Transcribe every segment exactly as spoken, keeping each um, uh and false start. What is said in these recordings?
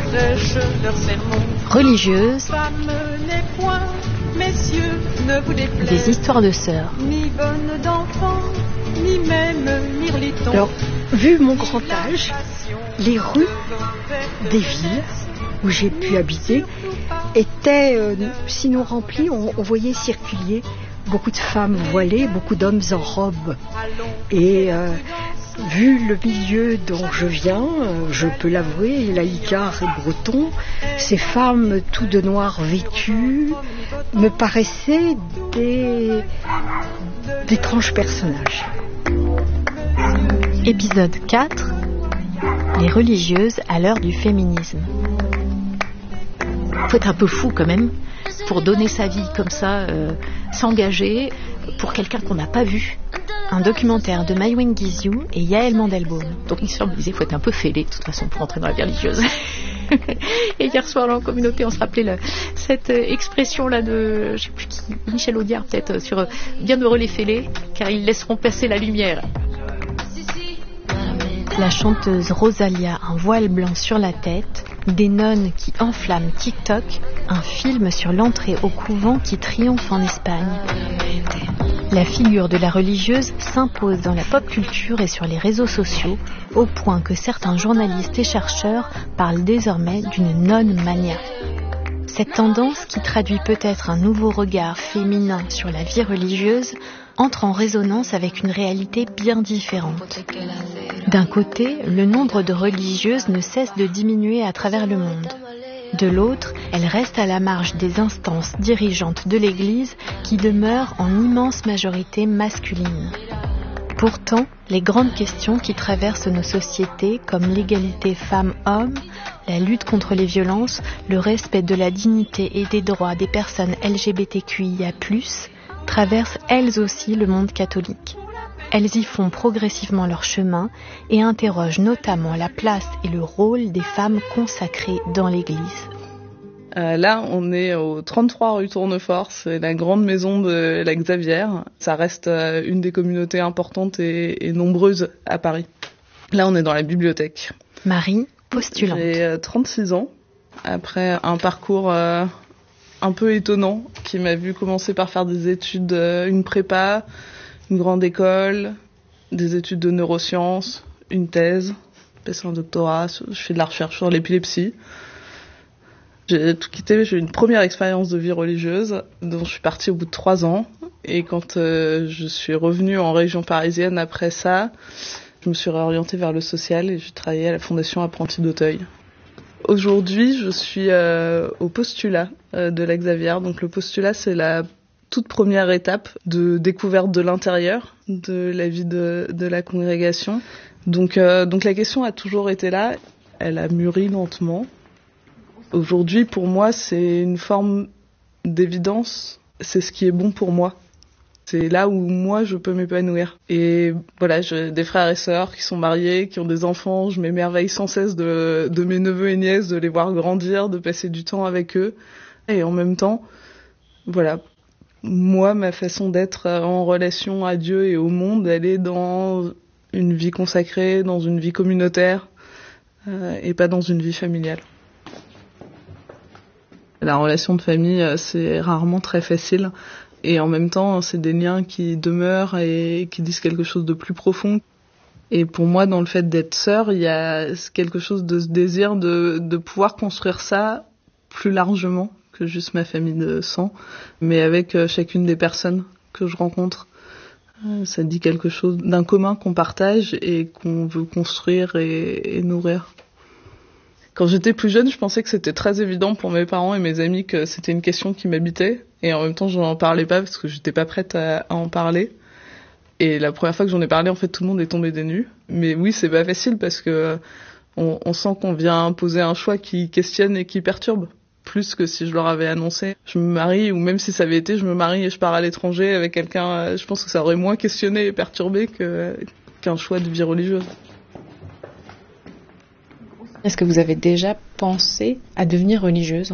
prêchent leurs sermons. Religieuses, Femme n'est point, messieurs, ne vous déplaise. des histoires de sœurs. Ni bonne d'enfants, ni même mirliton. Alors, vu mon grand âge, les rues des villes où j'ai pu habiter étaient, euh, sinon remplies, on, on voyait circuler beaucoup de femmes voilées, beaucoup d'hommes en robe. Et euh, vu le milieu dont je viens, euh, je peux l'avouer, laïcard et breton, ces femmes tout de noir vêtues me paraissaient des d'étranges personnages. Épisode quatre. Les religieuses à l'heure du féminisme. Faut être un peu fou quand même pour donner sa vie comme ça, euh, s'engager pour quelqu'un qu'on n'a pas vu. Un documentaire de Maïwenn Guizhou et Yael Mandelbaum. Donc il me disait, faut être un peu fêlé de toute façon pour entrer dans la vie religieuse. Et hier soir là en communauté on se rappelait le, cette expression là de, je sais plus qui, Michel Audiard peut-être, sur bienheureux les fêlés car ils laisseront passer la lumière. La chanteuse Rosalia, un voile blanc sur la tête, des nonnes qui enflamment TikTok, un film sur l'entrée au couvent qui triomphe en Espagne. La figure de la religieuse s'impose dans la pop culture et sur les réseaux sociaux, au point que certains journalistes et chercheurs parlent désormais d'une nonne mania. Cette tendance, qui traduit peut-être un nouveau regard féminin sur la vie religieuse, entre en résonance avec une réalité bien différente. D'un côté, le nombre de religieuses ne cesse de diminuer à travers le monde. De l'autre, elles restent à la marge des instances dirigeantes de l'Église qui demeurent en immense majorité masculines. Pourtant, les grandes questions qui traversent nos sociétés, comme l'égalité femmes-hommes, la lutte contre les violences, le respect de la dignité et des droits des personnes L G B T Q I A plus, traversent elles aussi le monde catholique. Elles y font progressivement leur chemin et interrogent notamment la place et le rôle des femmes consacrées dans l'Église. Euh, là, on est au trente-trois rue Tournefort, c'est la grande maison de la Xavière. Ça reste euh, une des communautés importantes et, et nombreuses à Paris. Là, on est dans la bibliothèque. Marie, postulante. J'ai euh, trente-six ans, après un parcours euh, un peu étonnant qui m'a vu commencer par faire des études, euh, une prépa, une grande école, des études de neurosciences, une thèse, passer un doctorat, je fais de la recherche sur l'épilepsie. J'ai tout quitté, j'ai eu une première expérience de vie religieuse, dont je suis partie au bout de trois ans. Et quand euh, je suis revenue en région parisienne après ça, je me suis réorientée vers le social et j'ai travaillé à la Fondation Apprentis d'Auteuil. Aujourd'hui, je suis euh, au postulat euh, de la Xavière. Donc le postulat, c'est la toute première étape de découverte de l'intérieur, de la vie de, de la congrégation. Donc, euh, donc la question a toujours été là, elle a mûri lentement. Aujourd'hui, pour moi, c'est une forme d'évidence, c'est ce qui est bon pour moi. C'est là où moi, je peux m'épanouir. Et voilà, j'ai des frères et sœurs qui sont mariés, qui ont des enfants, je m'émerveille sans cesse de, de mes neveux et nièces, de les voir grandir, de passer du temps avec eux. Et en même temps, voilà, moi, ma façon d'être en relation à Dieu et au monde, elle est dans une vie consacrée, dans une vie communautaire, euh, et pas dans une vie familiale. La relation de famille, c'est rarement très facile. Et en même temps, c'est des liens qui demeurent et qui disent quelque chose de plus profond. Et pour moi, dans le fait d'être sœur, il y a quelque chose de ce désir de, de pouvoir construire ça plus largement que juste ma famille de sang, mais avec chacune des personnes que je rencontre. Ça dit quelque chose d'un commun qu'on partage et qu'on veut construire et, et nourrir. Quand j'étais plus jeune, je pensais que c'était très évident pour mes parents et mes amis que c'était une question qui m'habitait. Et en même temps, je n'en parlais pas parce que j'étais pas prête à, à en parler. Et la première fois que j'en ai parlé, en fait, tout le monde est tombé des nues. Mais oui, c'est pas facile parce que on, on sent qu'on vient poser un choix qui questionne et qui perturbe. Plus que si je leur avais annoncé je me marie, ou même si ça avait été je me marie et je pars à l'étranger avec quelqu'un, je pense que ça aurait moins questionné et perturbé que, qu'un choix de vie religieuse. Est-ce que vous avez déjà pensé à devenir religieuse ?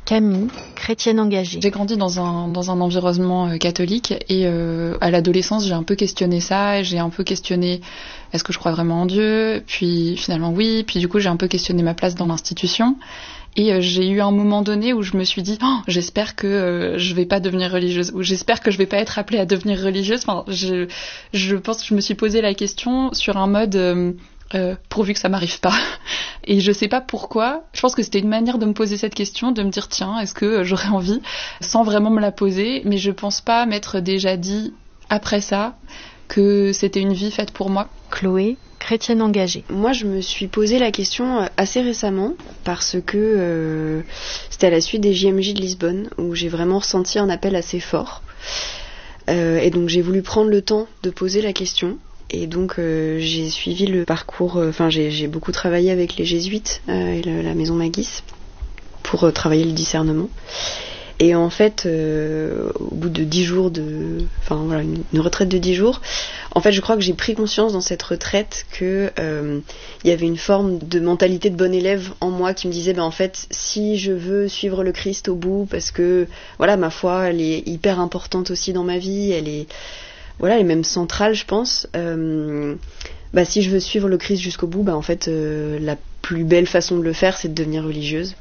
Camille, chrétienne engagée. J'ai grandi dans un, dans un environnement euh, catholique et euh, à l'adolescence, j'ai un peu questionné ça. J'ai un peu questionné est-ce que je crois vraiment en Dieu ? Puis finalement oui. Puis du coup, j'ai un peu questionné ma place dans l'institution. Et euh, j'ai eu un moment donné où je me suis dit oh, j'espère que euh, je vais pas devenir religieuse ou j'espère que je vais pas être appelée à devenir religieuse. Enfin, je, je pense que je me suis posé la question sur un mode euh, euh, pourvu que ça m'arrive pas. Et je sais pas pourquoi. Je pense que c'était une manière de me poser cette question, de me dire tiens, est-ce que j'aurais envie, sans vraiment me la poser. Mais je pense pas m'être déjà dit après ça que c'était une vie faite pour moi. Chloé, chrétienne engagée. Moi, je me suis posé la question assez récemment parce que euh, c'était à la suite des J M J de Lisbonne où j'ai vraiment ressenti un appel assez fort. Euh, et donc, j'ai voulu prendre le temps de poser la question. Et donc, euh, j'ai suivi le parcours... Enfin, euh, j'ai, j'ai beaucoup travaillé avec les jésuites euh, et le, la maison Magis pour euh, travailler le discernement. Et en fait, euh, au bout de dix jours de... Enfin, voilà, une, une retraite de dix jours, en fait, je crois que j'ai pris conscience dans cette retraite que euh, il y avait une forme de mentalité de bon élève en moi qui me disait, ben en fait, si je veux suivre le Christ au bout, parce que, voilà, ma foi, elle est hyper importante aussi dans ma vie, elle est... Voilà, elle est même centrale, je pense. Euh, bah, si je veux suivre le Christ jusqu'au bout, bah, en fait, euh, la plus belle façon de le faire, c'est de devenir religieuse.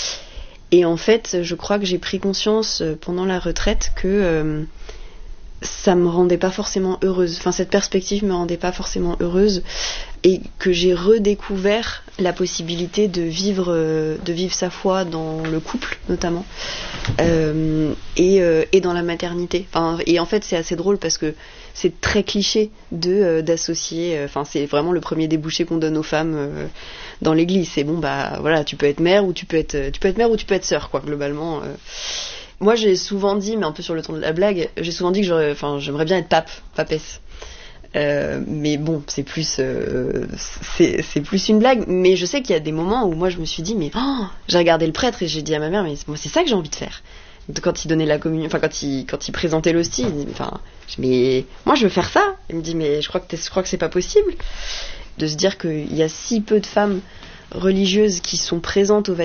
Et en fait, je crois que j'ai pris conscience pendant la retraite que euh, ça me rendait pas forcément heureuse. Enfin, cette perspective me rendait pas forcément heureuse et que j'ai redécouvert la possibilité de vivre, euh, de vivre sa foi dans le couple, notamment, euh, et, euh, et dans la maternité. Enfin, et en fait, c'est assez drôle parce que c'est très cliché de euh, d'associer. Enfin, euh, c'est vraiment le premier débouché qu'on donne aux femmes euh, dans l'Église. C'est bon, bah voilà, tu peux être mère ou tu peux être, tu peux être mère ou tu peux être sœur, quoi, globalement. Euh. Moi, j'ai souvent dit, mais un peu sur le ton de la blague, j'ai souvent dit que j'aurais, enfin, j'aimerais bien être pape, papesse. Euh, mais bon, c'est plus, euh, c'est, c'est plus une blague. Mais je sais qu'il y a des moments où moi, je me suis dit, mais oh, j'ai regardé le prêtre et j'ai dit à ma mère, mais moi, c'est ça que j'ai envie de faire. Quand il donnait la communion, enfin quand il quand il présentait l'hostie, il dit, enfin, mais moi je veux faire ça. Il me dit mais je crois que je crois que c'est pas possible de se dire qu'il y a si peu de femmes religieuses qui sont présentes au Vatican.